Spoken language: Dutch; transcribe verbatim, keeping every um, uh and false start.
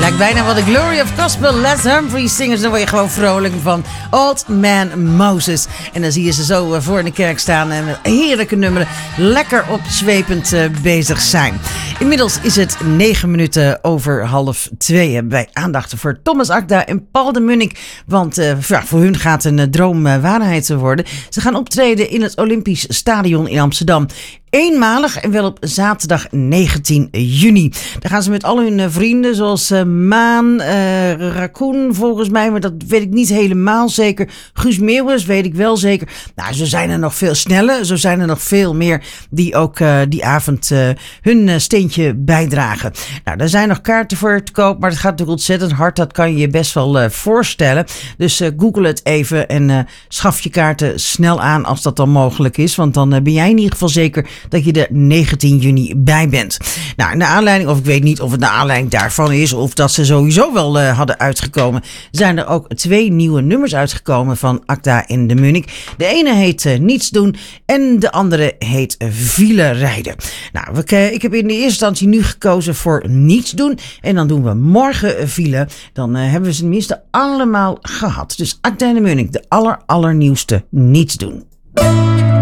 Lijkt bijna wat de Glory of Gospel, Les Humphries zingers. Dan word je gewoon vrolijk van Old Man Moses. En dan zie je ze zo voor in de kerk staan en met heerlijke nummeren lekker opzwepend bezig zijn. Inmiddels is het negen minuten over half twee. Hebben wij aandacht voor Thomas Akda en Paul de Munnik. Want uh, voor hun gaat een droom uh, waarheid worden. Ze gaan optreden in het Olympisch Stadion in Amsterdam. Eenmalig en wel op zaterdag negentien juni. Daar gaan ze met al hun vrienden zoals uh, Maan, uh, Raccoon volgens mij, maar dat weet ik niet helemaal zeker. Guus Meeuwis weet ik wel zeker. Nou, zo zijn er nog veel sneller. Zo zijn er nog veel meer die ook uh, die avond uh, hun uh, steentje bijdragen. Nou, daar zijn nog kaarten voor te koop, maar het gaat natuurlijk ontzettend hard. Dat kan je je best wel uh, voorstellen. Dus uh, google het even en uh, schaf je kaarten snel aan als dat dan mogelijk is. Want dan uh, ben jij in ieder geval zeker dat je er negentien juni bij bent. Nou, naar aanleiding, of ik weet niet of het naar aanleiding daarvan is, of dat ze sowieso wel uh, hadden uitgekomen, zijn er ook twee nieuwe nummers uitgekomen van Akda en de Munnik. De ene heet uh, Niets doen en de andere heet uh, File rijden. Nou, we, uh, ik heb in de eerste instantie nu gekozen voor Niets doen en dan doen we morgen uh, File. Dan uh, hebben we ze tenminste allemaal gehad. Dus Akda en de Munnik, de aller, allernieuwste Niets doen.